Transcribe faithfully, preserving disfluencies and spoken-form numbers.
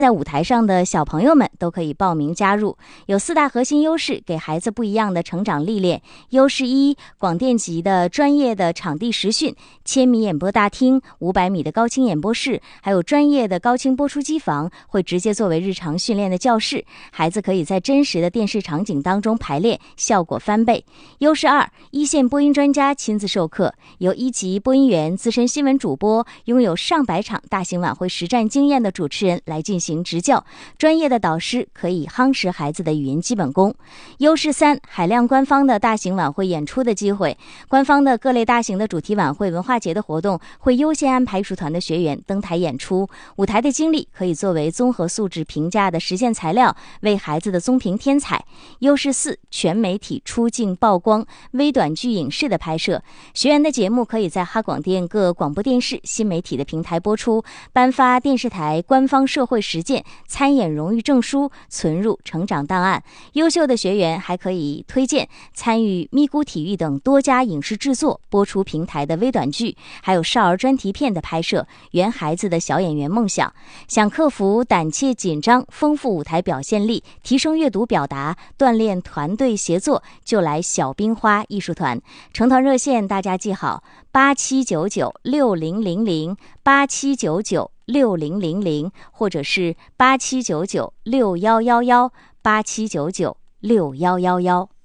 在舞台上的小朋友们都可以报名加入，有四大核心优势，给孩子不一样的成长历练。优势一，广电级的专业的场地实训，千米演播大厅、五百米的高清演播室，还有专业的高清播出机房，会直接作为日常训练的教室，孩子可以在真实的电视场景当中排练，效果翻倍。优势二，一线播音专家亲自授课，由一级播音员、资深新闻主播，拥有上百场大型晚会实战经验的主持人来进行执教，专业的导师可以夯实孩子的语音基本功。优势三，海量官方的大型晚会演出的机会，官方的各类大型的主题晚会、文化节的活动会优先安排艺术团的学员登台演出，舞台的经历可以作为综合素质评价的实践材料，为孩子的综评添彩。优势四，全媒体出镜曝光，微短剧影视的拍摄，学员的节目可以在哈广电各广播电视新媒体的平台播出，颁发电视台官方社会实践参演荣誉证书，存入成长档案。优秀的学员还可以推荐参与咪咕体育等多家影视制作播出平台的微短剧，还有少儿专题片的拍摄，圆孩子的小演员梦想。想克服胆怯紧张，丰富舞台表现力，提升阅读表达，锻炼团队协作，就来小冰花艺术团。成团热线大家记好，八七九九六零零零，八七九九六零零零，或者是八七九九六幺幺幺，八七九九六幺幺幺。